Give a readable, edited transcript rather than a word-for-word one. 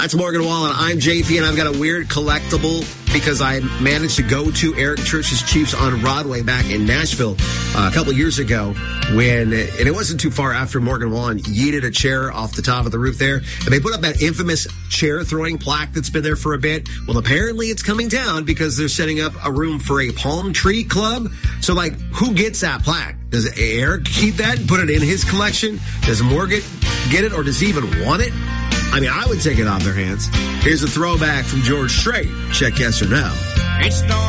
That's Morgan Wallen. I'm JP, and I've got a weird collectible because I managed to go to Eric Church's Chiefs on Broadway back in Nashville a couple years ago and it wasn't too far after Morgan Wallen yeeted a chair off the top of the roof there. And they put up that infamous chair throwing plaque that's been there for a bit. Well, apparently it's coming down because they're setting up a room for a palm tree club. So, like, who gets that plaque? Does Eric keep that and put it in his collection? Does Morgan get it, or does he even want it? I mean, I would take it off their hands. Here's a throwback from George Strait. Check yes or no. It's no